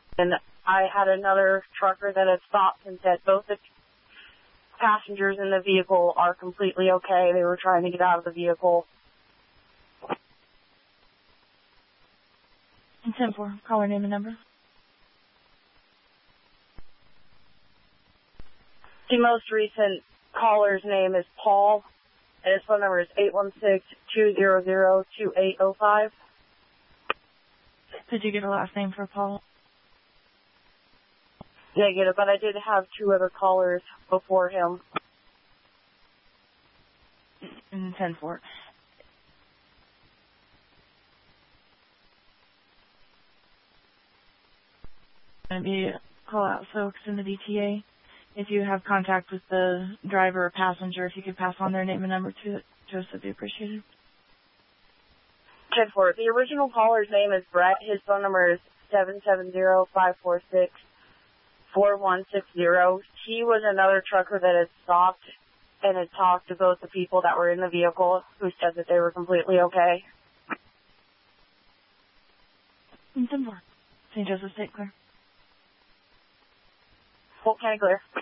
And I had another trucker that had stopped and said both the passengers in the vehicle are completely okay. They were trying to get out of the vehicle. 10-4, caller name and number. The most recent caller's name is Paul, and his phone number is 816-200-2805. Did you get a last name for Paul? Negative, but I did have two other callers before him. 10-4. Going to be a call out folks in the DTA. If you have contact with the driver or passenger, if you could pass on their name and number to us, that'd be appreciated. 10-4. The original caller's name is Brett. His phone number is 770-546-4160. He was another trucker that had stopped and had talked to both the people that were in the vehicle who said that they were completely okay. 10-4. St. Joseph State clear. Full County clear.